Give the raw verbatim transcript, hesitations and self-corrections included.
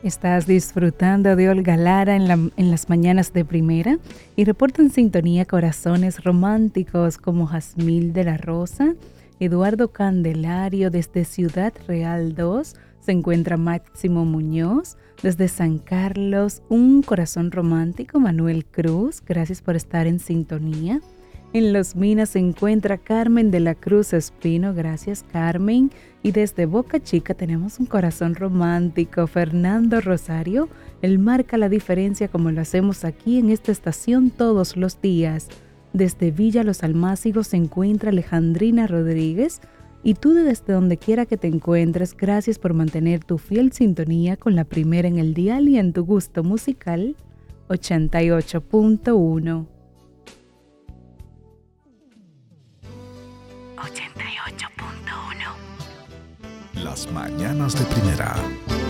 Estás disfrutando de Olga Lara en, la- en las mañanas de primera y reporta en sintonía corazones románticos como Jazmín de la Rosa, Eduardo Candelario desde Ciudad Real dos, se encuentra Máximo Muñoz desde San Carlos, un corazón romántico, Manuel Cruz, gracias por estar en sintonía. En Los Minas se encuentra Carmen de la Cruz Espino, gracias Carmen. Y desde Boca Chica tenemos un corazón romántico, Fernando Rosario. Él marca la diferencia como lo hacemos aquí en esta estación todos los días. Desde Villa Los Almácigos se encuentra Alejandrina Rodríguez. Y tú desde donde quiera que te encuentres, gracias por mantener tu fiel sintonía con la primera en el dial y en tu gusto musical, ochenta y ocho punto uno. Las mañanas de primera.